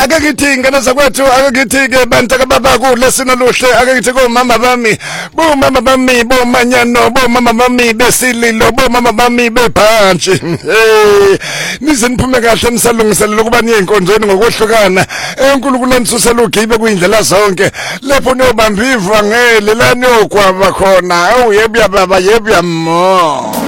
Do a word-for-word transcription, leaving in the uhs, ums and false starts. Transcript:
ake ngithi ngane zakwethu ake ngithi ke bantu kababa kudle sinoluhle ake ngithi ko mama bami bo mama bami bo manyano bo mama bami besililo bo mama bami bebhantshi hey nize niphume kahle nisalungiselela ukuba niye enkonzweni ngokuhlukana enkulunkulu nisusela ugibe kuyindlela zonke lapho niyobamba ivangeli la niyokwaba khona awu yebya baba yebya mo